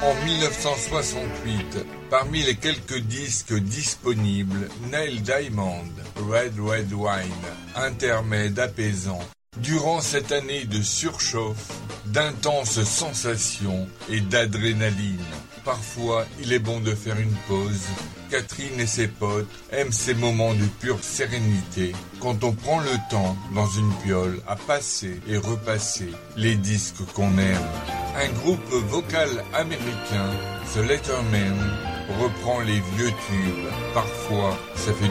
En 1968, parmi les quelques disques disponibles, Neil Diamond, Red Red Wine, intermède apaisant. Durant cette année de surchauffe, d'intenses sensations et d'adrénaline, parfois il est bon de faire une pause. Catherine et ses potes aiment ces moments de pure sérénité, quand on prend le temps, dans une piole, à passer et repasser les disques qu'on aime. Un groupe vocal américain, The Letterman, reprend les vieux tubes. Parfois, ça fait